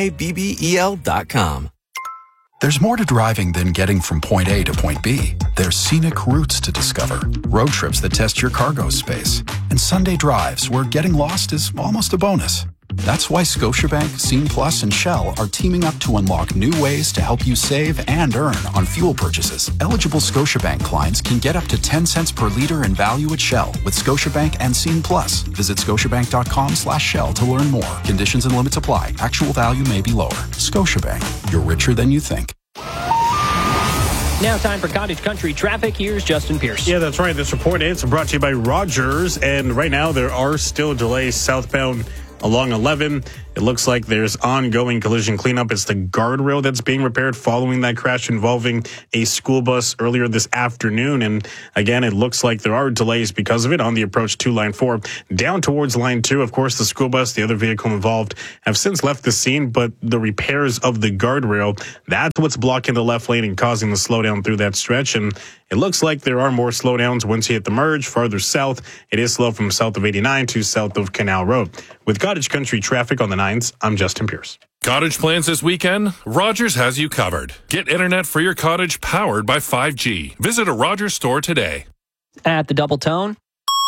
Babbel.com. There's more to driving than getting from point A to point B. There's scenic routes to discover, road trips that test your cargo space, and Sunday drives where getting lost is almost a bonus. That's why Scotiabank, Scene Plus, and Shell are teaming up to unlock new ways to help you save and earn on fuel purchases. Eligible Scotiabank clients can get up to 10 cents per liter in value at Shell with Scotiabank and Scene Plus. Visit scotiabank.com/Shell to learn more. Conditions and limits apply. Actual value may be lower. Scotiabank, you're richer than you think. Now time for Cottage Country traffic. Here's Justin Pierce. Yeah, that's right. This report is brought to you by Rogers. And right now there are still delays southbound along 11. It looks like there's ongoing collision cleanup. It's the guardrail that's being repaired following that crash involving a school bus earlier this afternoon. And again, it looks like there are delays because of it on the approach to Line 4. Down towards Line 2, of course, the school bus, the other vehicle involved, have since left the scene, but the repairs of the guardrail, that's what's blocking the left lane and causing the slowdown through that stretch. And it looks like there are more slowdowns once you hit the merge. Farther south, it is slow from south of 89 to south of Canal Road. With Cottage Country traffic on the 9s, I'm Justin Pierce. Cottage plans this weekend? Rogers has you covered. Get internet for your cottage powered by 5G. Visit a Rogers store today. At the Double Tone,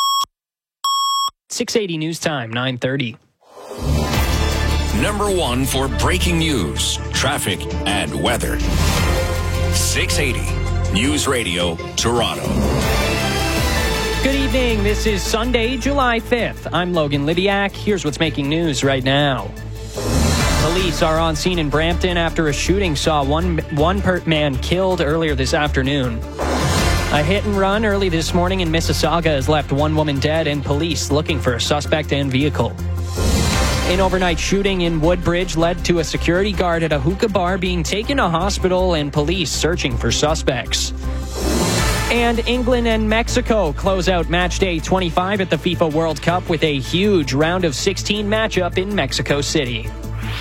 680 News Time, 9:30. Number 1 for breaking news, traffic, and weather. 680 News Radio, Toronto. Good evening. This is Sunday, July 5th. I'm Logan Lidiak. Here's what's making news right now. Police are on scene in Brampton after a shooting saw one man killed earlier this afternoon. A hit and run early this morning in Mississauga has left one woman dead and police looking for a suspect and vehicle. An overnight shooting in Woodbridge led to a security guard at a hookah bar being taken to hospital and police searching for suspects. And England and Mexico close out match day 25 at the FIFA World Cup with a huge round of 16 matchup in Mexico City.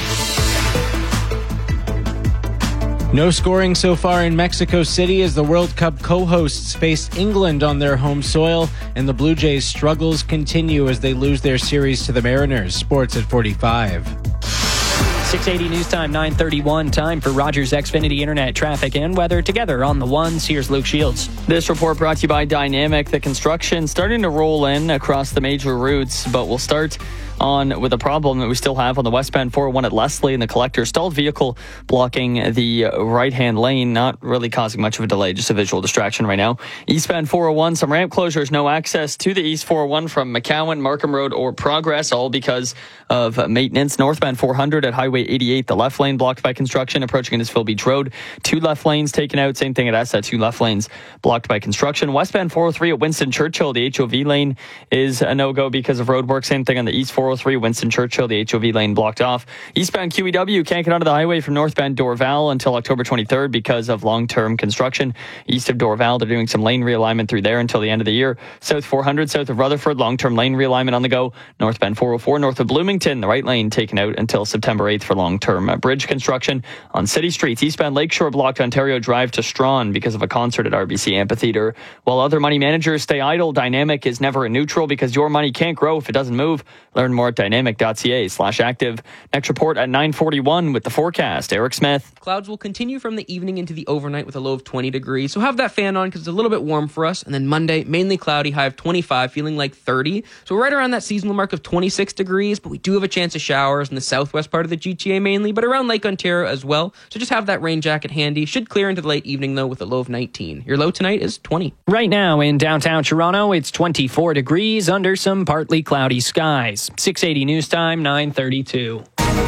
No scoring so far in Mexico City as the World Cup co-hosts face England on their home soil, and the Blue Jays' struggles continue as they lose their series to the Mariners. Sports at 45. 680 News Time, 9:31. Time for Rogers Xfinity Internet traffic and weather together on the ones. Here's Luke Shields. This report brought to you by Dynamic. The construction starting to roll in across the major routes, but we'll start on with a problem that we still have on the westbound 401 at Leslie and the Collector. Stalled vehicle blocking the right-hand lane, not really causing much of a delay, just a visual distraction right now. Eastbound 401, some ramp closures, no access to the East 401 from McCowan, Markham Road, or Progress, all because of maintenance. Northbound 400 at Highway 88, the left lane blocked by construction, approaching Innisfil Beach Road. 2 left lanes taken out, same thing at ESSA, 2 left lanes blocked by construction. Westbound 403 at Winston Churchill, the HOV lane is a no-go because of road work. Same thing on the East 403, Winston Churchill, the HOV lane blocked off. Eastbound QEW can't get onto the highway from northbound Dorval until October 23rd because of long-term construction. East of Dorval, they're doing some lane realignment through there until the end of the year. South 400, south of Rutherford, long-term lane realignment on the go. Northbound 404, north of Bloomington, the right lane taken out until September 8th for long-term bridge construction. On city streets, eastbound Lakeshore blocked Ontario Drive to Strawn because of a concert at RBC Amphitheatre. While other money managers stay idle, Dynamic is never a neutral because your money can't grow if it doesn't move. Learn more at dynamic.ca/active. Next report at 9:41 with the forecast. Eric Smith. Clouds will continue from the evening into the overnight with a low of 20 degrees. So have that fan on because it's a little bit warm for us. And then Monday, mainly cloudy, high of 25, feeling like 30. So right around that seasonal mark of 26 degrees. But we do have a chance of showers in the southwest part of the GTA mainly, but around Lake Ontario as well. So just have that rain jacket handy. Should clear into the late evening though with a low of 19. Your low tonight is 20. Right now in downtown Toronto, it's 24 degrees under some partly cloudy skies. 680 News Time, 9:32.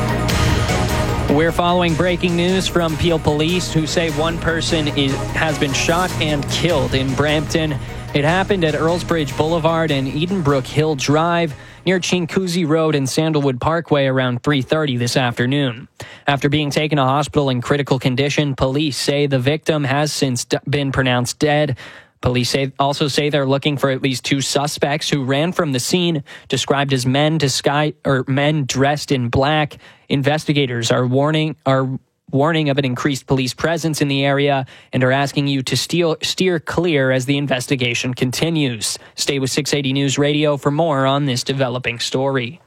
We're following breaking news from Peel Police, who say one person has been shot and killed in Brampton. It happened at Earlsbridge Boulevard and Edenbrook Hill Drive near Chinguacousy Road and Sandalwood Parkway around 3:30 this afternoon. After being taken to hospital in critical condition, police say the victim has since been pronounced dead. Police also say they're looking for at least 2 suspects who ran from the scene, described as men dressed in black. Investigators are warning of an increased police presence in the area and are asking you to steer clear as the investigation continues. Stay with 680 News Radio for more on this developing story.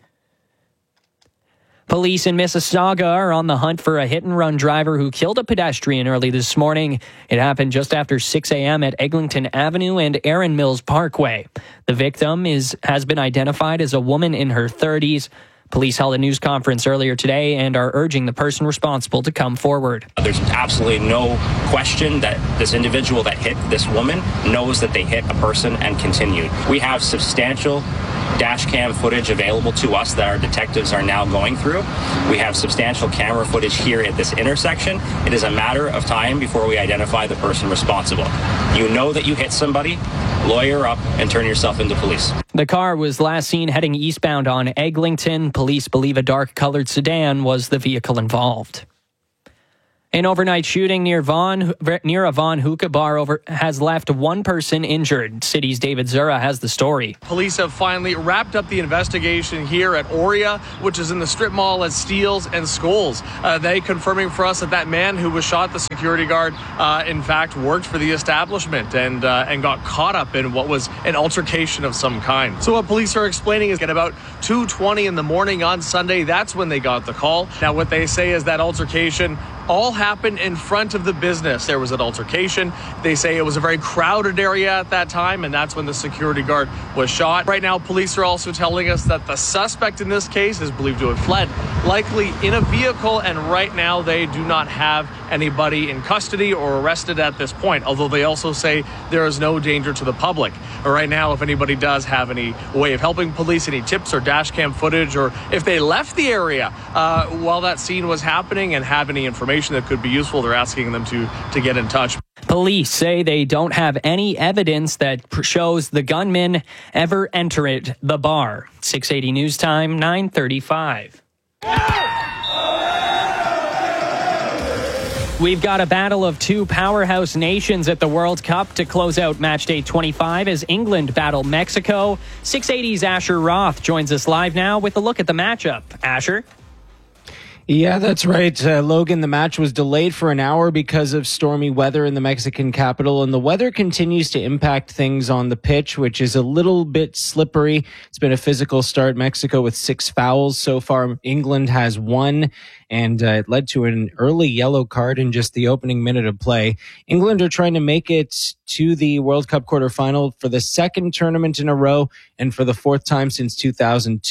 Police in Mississauga are on the hunt for a hit-and-run driver who killed a pedestrian early this morning. It happened just after 6 a.m. at Eglinton Avenue and Erin Mills Parkway. The victim has been identified as a woman in her 30s. Police held a news conference earlier today and are urging the person responsible to come forward. There's absolutely no question that this individual that hit this woman knows that they hit a person and continued. We have substantial dash cam footage available to us that our detectives are now going through. We have substantial camera footage here at this intersection. It is a matter of time before we identify the person responsible. You know that you hit somebody, lawyer up and turn yourself into police. The car was last seen heading eastbound on Eglinton. Police believe a dark-colored sedan was the vehicle involved. An overnight shooting near a Vaughan hookah bar has left one person injured. City's David Zura has the story. Police have finally wrapped up the investigation here at Oria, which is in the strip mall at Steeles and Scholes. They confirming for us that man who was shot, the security guard, in fact worked for the establishment and got caught up in what was an altercation of some kind. So what police are explaining is at about 2:20 in the morning on Sunday, that's when they got the call. Now what they say is that altercation all happened in front of the business. There was an altercation. They say it was a very crowded area at that time, and that's when the security guard was shot. Right now, police are also telling us that the suspect in this case is believed to have fled, likely in a vehicle, and right now they do not have anybody in custody or arrested at this point, although they also say there is no danger to the public. Right now, if anybody does have any way of helping police, any tips or dash cam footage, or if they left the area while that scene was happening and have any information that could be useful, they're asking them to get in touch. Police say they don't have any evidence that shows the gunman ever entered the bar. 680 News Time, 9:35. We've got a battle of 2 powerhouse nations at the World Cup to close out match day 25 as England battle Mexico. 680's Asher Roth joins us live now with a look at the matchup. Asher? Yeah, that's right. Logan, the match was delayed for an hour because of stormy weather in the Mexican capital, and the weather continues to impact things on the pitch, which is a little bit slippery. It's been a physical start. Mexico with 6 fouls so far. England has 1, and it led to an early yellow card in just the opening minute of play. England are trying to make it to the World Cup quarterfinal for the 2nd tournament in a row and for the 4th time since 2002.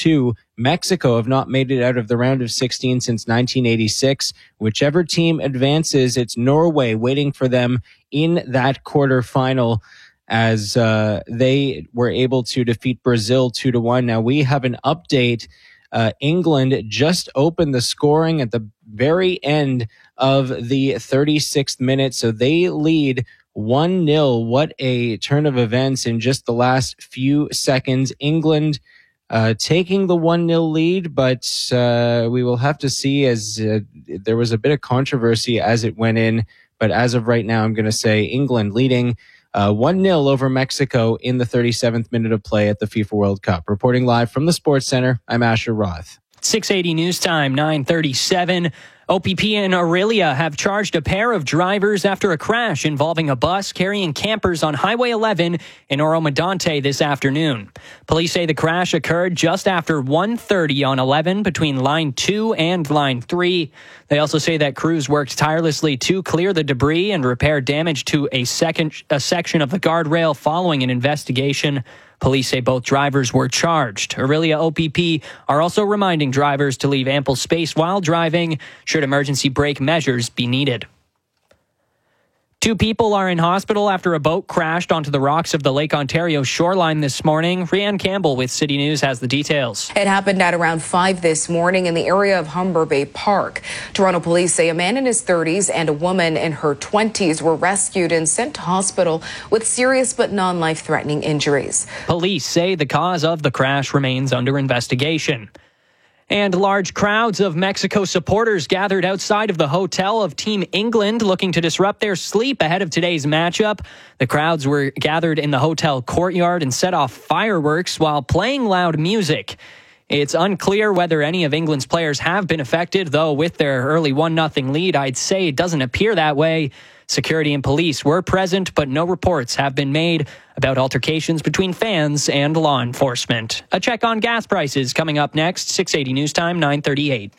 Mexico have not made it out of the round of 16 since 1986. Whichever team advances, it's Norway waiting for them in that quarterfinal, as they were able to defeat Brazil 2-1. Now we have an update. England just opened the scoring at the very end of the 36th minute, so they lead 1-0. What a turn of events in just the last few seconds. England taking the 1-0 lead, but we will have to see, as there was a bit of controversy as it went in. But as of right now, I'm going to say England leading 1-0 over Mexico in the 37th minute of play at the FIFA World Cup. Reporting live from the Sports Center, I'm Asher Roth. 680 news time, 9:37. OPP and Aurelia have charged a pair of drivers after a crash involving a bus carrying campers on Highway 11 in Oro-Medonte this afternoon. Police say the crash occurred just after 1:30 on 11 between Line 2 and Line 3. They also say that crews worked tirelessly to clear the debris and repair damage to a section of the guardrail following an investigation. Police say both drivers were charged. Aurelia OPP are also reminding drivers to leave ample space while driving should emergency brake measures be needed. 2 people are in hospital after a boat crashed onto the rocks of the Lake Ontario shoreline this morning. Rianne Campbell with City News has the details. It happened at around 5 this morning in the area of Humber Bay Park. Toronto police say a man in his 30s and a woman in her 20s were rescued and sent to hospital with serious but non-life-threatening injuries. Police say the cause of the crash remains under investigation. And large crowds of Mexico supporters gathered outside of the hotel of Team England looking to disrupt their sleep ahead of today's matchup. The crowds were gathered in the hotel courtyard and set off fireworks while playing loud music. It's unclear whether any of England's players have been affected, though with their early 1-0 lead, I'd say it doesn't appear that way. Security and police were present, but no reports have been made about altercations between fans and law enforcement. A check on gas prices coming up next. 680 News Time, 9:38.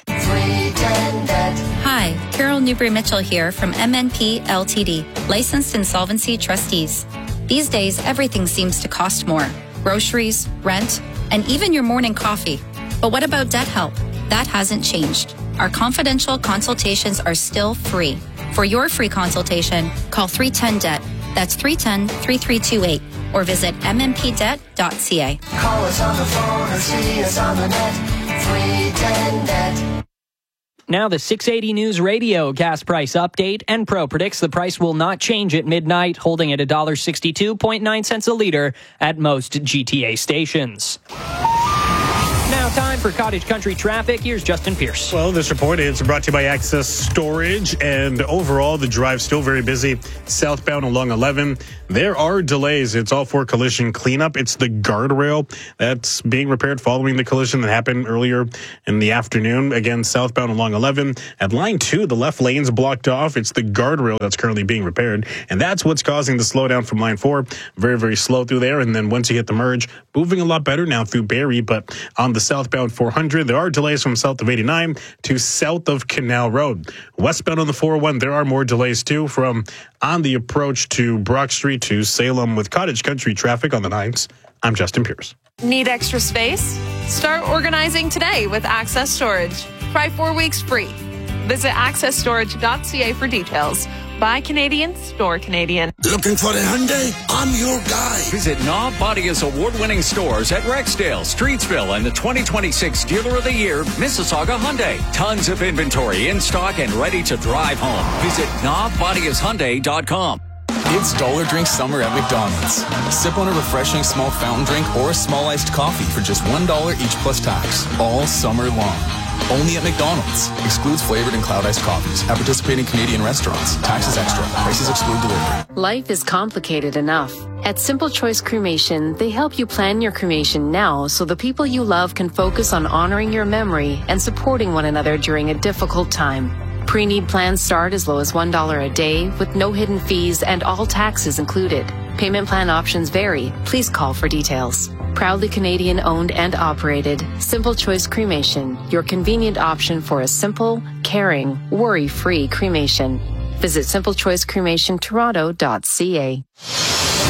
Hi, Carol Newbury-Mitchell here from MNP Ltd, licensed insolvency trustees. These days, everything seems to cost more. Groceries, rent, and even your morning coffee. But what about debt help? That hasn't changed. Our confidential consultations are still free. For your free consultation, call 310-DEBT. That's 310-3328. Or visit mmpdebt.ca. Call us on the phone or see us on the net. 310-DEBT. Now the 680 News Radio gas price update. Enpro predicts the price will not change at midnight, holding at $1.62.9 a liter at most GTA stations. Now time for Cottage Country traffic. Here's Justin Pierce. Well, this report is brought to you by Access Storage, and overall the drive's still very busy. Southbound along 11, there are delays. It's all for collision cleanup. It's the guardrail that's being repaired following the collision that happened earlier in the afternoon. Again, southbound along 11. At line 2, the left lane's blocked off. It's the guardrail that's currently being repaired, and that's what's causing the slowdown from line 4. Very, very slow through there, and then once you hit the merge, moving a lot better now through Barrie, but on the southbound 400, there are delays from south of 89 to south of Canal Road. Westbound on the 401, there are more delays too from on the approach to Brock Street to Salem with Cottage Country traffic on the 9s. I'm Justin Pierce. Need extra space? Start organizing today with Access Storage. Try 4 weeks free. Visit accessstorage.ca for details. Buy Canadian, store Canadian. Looking for the Hyundai? I'm your guy. Visit Knob Bodia's award-winning stores at Rexdale, Streetsville, and the 2026 Dealer of the Year, Mississauga Hyundai. Tons of inventory in stock and ready to drive home. Visit knobbodiashyundai.com. It's Dollar Drink Summer at McDonald's. Sip on a refreshing small fountain drink or a small iced coffee for just $1 each plus tax, all summer long. Only at McDonald's. Excludes flavored and cloud iced coffees. At participating Canadian restaurants. Taxes extra. Prices exclude delivery. Life is complicated enough. At Simple Choice Cremation, they help you plan your cremation now so the people you love can focus on honoring your memory and supporting one another during a difficult time. Pre-need plans start as low as $1 a day with no hidden fees and all taxes included. Payment plan options vary. Please call for details. Proudly Canadian owned and operated, Simple Choice Cremation, your convenient option for a simple, caring, worry-free cremation. Visit simplechoicecremationtoronto.ca.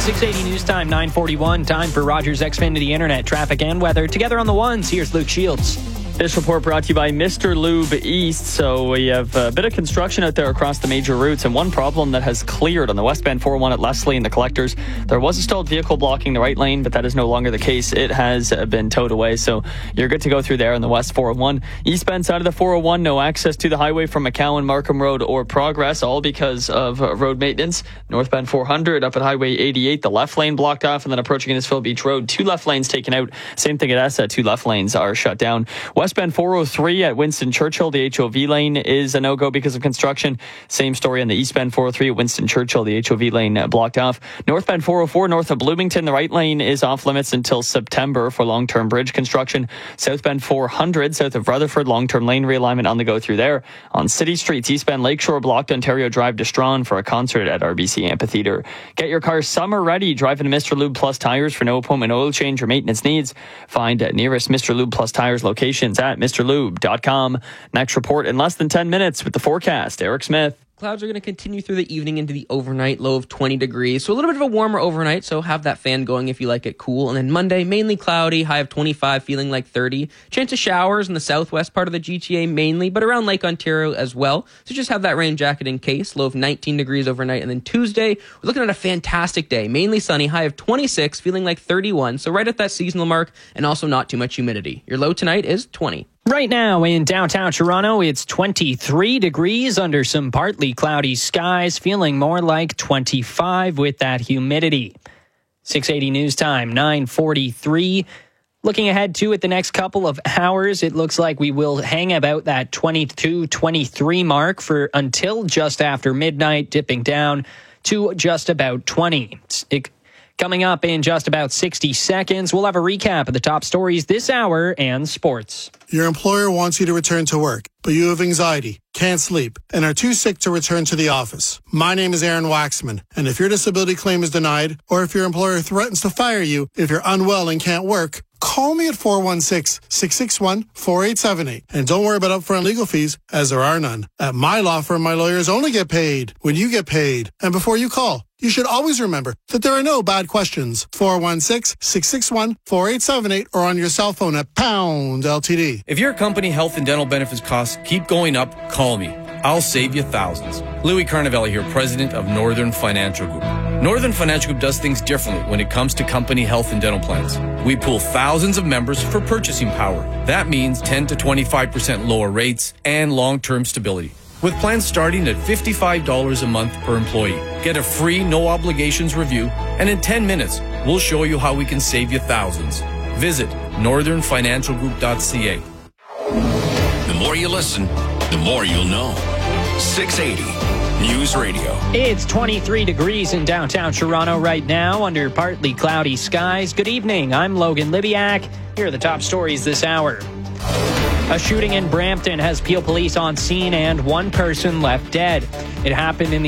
680 news time, 9:41. Time for Rogers Xfinity Internet traffic and weather. Together on the ones, here's Luke Shields. This report brought to you by Mr. Lube East. So we have a bit of construction out there across the major routes, and one problem that has cleared on the westbound 401 at Leslie and the Collectors. There was a stalled vehicle blocking the right lane, but that is no longer the case. It has been towed away, so you're good to go through there on the west 401. Eastbound side of the 401, no access to the highway from McCowan, Markham Road, or Progress, all because of road maintenance. Northbound 400 up at Highway 88, the left lane blocked off, and then approaching Innisfil Beach Road, 2 left lanes taken out. Same thing at ESSA, 2 left lanes are shut down. Westbound 403 at Winston Churchill, the HOV lane is a no-go because of construction. Same story on the eastbound 403 at Winston Churchill, the HOV lane blocked off. Northbound 404 north of Bloomington, the right lane is off limits until September for long-term bridge construction. Southbound 400 south of Rutherford, long-term lane realignment on the go through there. On city streets, eastbound Lakeshore blocked Ontario Drive to Strawn for a concert at RBC Amphitheatre. Get your car summer ready. Driving to Mr. Lube Plus tires for no appointment oil change or maintenance needs. Find nearest Mr. Lube Plus tires locations at MrLube.com. Next report in less than 10 minutes with the forecast. Eric Smith. Clouds are going to continue through the evening into the overnight, low of 20 degrees. So a little bit of a warmer overnight, so have that fan going if you like it cool. And then Monday, mainly cloudy, high of 25, feeling like 30. Chance of showers in the southwest part of the GTA mainly, but around Lake Ontario as well. So just have that rain jacket in case. Low of 19 degrees overnight. And then Tuesday, we're looking at a fantastic day. Mainly sunny, high of 26, feeling like 31. So right at that seasonal mark, and also not too much humidity. Your low tonight is 20. Right now in downtown Toronto, it's 23 degrees under some partly cloudy skies, feeling more like 25 with that humidity. 680 news time, 9:43. Looking ahead to it the next couple of hours, it looks like we will hang about that 22, 23 mark for until just after midnight, dipping down to just about 20. Coming up in just about 60 seconds, we'll have a recap of the top stories this hour and sports. Your employer wants you to return to work, but you have anxiety, can't sleep, and are too sick to return to the office. My name is Aaron Waxman, and if your disability claim is denied, or if your employer threatens to fire you if you're unwell and can't work, call me at 416-661-4878. And don't worry about upfront legal fees, as there are none. At my law firm, my lawyers only get paid when you get paid. And before you call, you should always remember that there are no bad questions. 416-661-4878 or on your cell phone at pound LTD. If your company health and dental benefits costs keep going up, call me. I'll save you thousands. Louis Carnavelli here, president of Northern Financial Group. Northern Financial Group does things differently when it comes to company health and dental plans. We pool thousands of members for purchasing power. That means 10 to 25% lower rates and long-term stability. With plans starting at $55 a month per employee. Get a free, no-obligations review, and in 10 minutes, we'll show you how we can save you thousands. Visit northernfinancialgroup.ca. The more you listen, the more you'll know. 680 News Radio. It's 23 degrees in downtown Toronto right now under partly cloudy skies. Good evening. I'm Logan Libiak. Here are the top stories this hour. A shooting in Brampton has Peel Police on scene and one person left dead. It happened in the